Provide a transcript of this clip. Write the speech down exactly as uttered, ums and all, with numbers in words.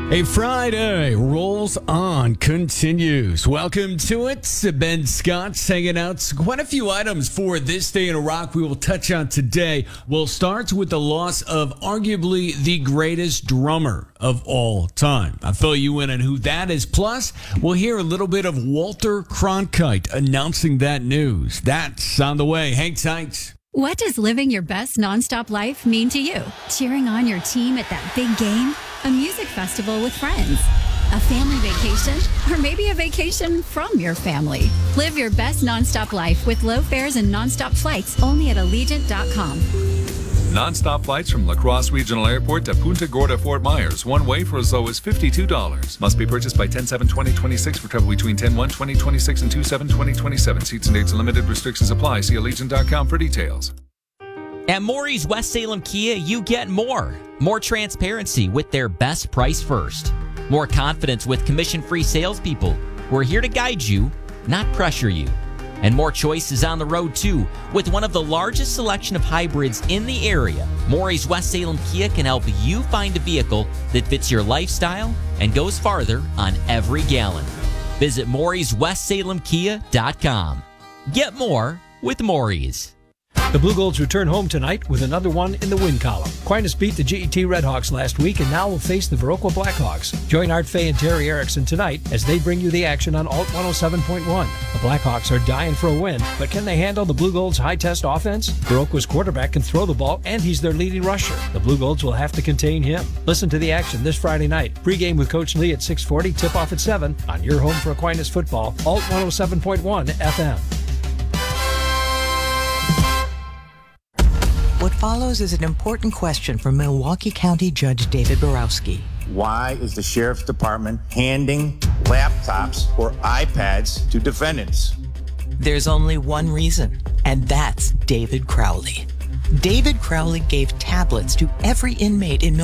A Friday rolls on, continues. Welcome to it. Ben Scott's hanging out. Quite a few items for this day in Iraq we will touch on today. We'll start with the loss of arguably the greatest drummer of all time. I'll fill you in on who that is. Plus, we'll hear a little bit of Walter Cronkite announcing that news. That's on the way. Hang tight. What does living your best nonstop life mean to you? Cheering on your team at that big game? A music festival with friends? A family vacation? Or maybe a vacation from your family? Live your best nonstop life with low fares and nonstop flights only at Allegiant dot com. Non-stop flights from La Crosse Regional Airport to Punta Gorda, Fort Myers. One way for as low as fifty-two dollars. Must be purchased by ten seven twenty twenty-six for travel between ten one twenty twenty-six and two seven twenty twenty-seven. Seats and dates and limited restrictions apply. See Allegiant dot com for details. At Maury's West Salem Kia, you get more. More transparency with their best price first. More confidence with commission-free salespeople. We're here to guide you, not pressure you. And more choices on the road, too. With one of the largest selection of hybrids in the area, Maury's West Salem Kia can help you find a vehicle that fits your lifestyle and goes farther on every gallon. Visit Maury's West Salem Kia dot com. Get more with Maury's. The Blue Golds return home tonight with another one in the win column. Aquinas beat the G E T Redhawks last week and now will face the Viroqua Blackhawks. Join Art Fay and Terry Erickson tonight as they bring you the action on Alt one oh seven point one. The Blackhawks are dying for a win, but can they handle the Blue Golds' high-test offense? Viroqua's quarterback can throw the ball, and he's their leading rusher. The Blue Golds will have to contain him. Listen to the action this Friday night. Pre-game with Coach Lee at six forty, tip-off at seven on your home for Aquinas football, Alt one oh seven point one F M. What follows is an important question from Milwaukee County Judge David Borowski. Why is the Sheriff's Department handing laptops or iPads to defendants? There's only one reason, and that's David Crowley. David Crowley gave tablets to every inmate in